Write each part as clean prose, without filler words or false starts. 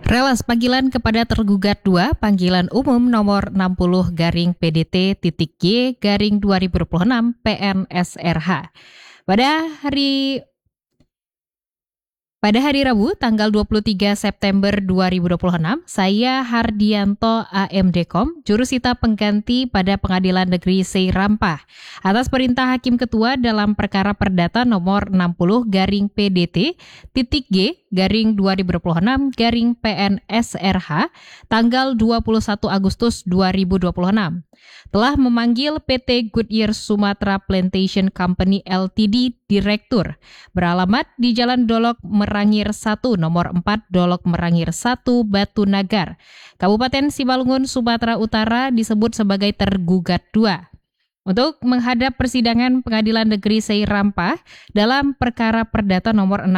Relas panggilan kepada tergugat 2, panggilan umum nomor 60-PT-G-2026 PNSRH. Pada hari Rabu, tanggal 23 September 2026, saya Hardianto AMDkom, jurusita pengganti pada Pengadilan Negeri Seirampah, atas perintah Hakim Ketua dalam perkara perdata nomor 60-PT-G-2026-PNSRH, tanggal 21 Agustus 2026, telah memanggil PT Goodyear Sumatra Plantation Company Ltd Direktur, beralamat di Jalan Dolok Merangir 1, nomor 4 Dolok Merangir 1, Batu Nagar, Kabupaten Simalungun, Sumatera Utara, disebut sebagai tergugat 2. Untuk menghadap persidangan Pengadilan Negeri Seirampah dalam perkara perdata nomor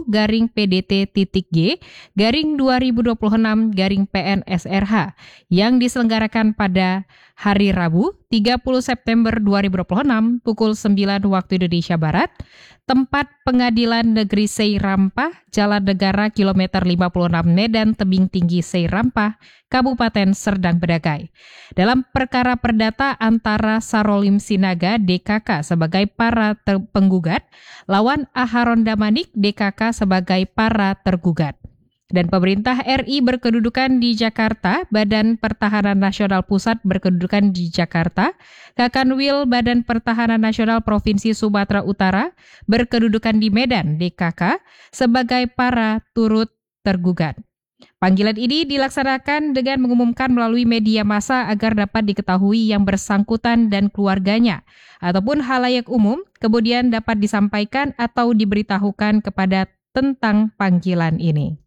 60-PT-G-2026-PNSRH yang diselenggarakan pada hari Rabu 30 September 2026 pukul 9 waktu Indonesia Barat, tempat Pengadilan Negeri Seirampah, Jalan Negara kilometer 56 Medan Tebing Tinggi Seirampah, Kabupaten Serdang Bedagai. Dalam perkara perdata antara Sarolim Sinaga DKK sebagai para penggugat lawan Aharon Damanik DKK sebagai para tergugat. Dan pemerintah RI berkedudukan di Jakarta, Badan Pertahanan Nasional Pusat berkedudukan di Jakarta, Kakanwil Badan Pertahanan Nasional Provinsi Sumatera Utara berkedudukan di Medan DKK sebagai para turut tergugat. Panggilan ini dilaksanakan dengan mengumumkan melalui media massa agar dapat diketahui yang bersangkutan dan keluarganya ataupun halayak umum, kemudian dapat disampaikan atau diberitahukan kepada tentang panggilan ini.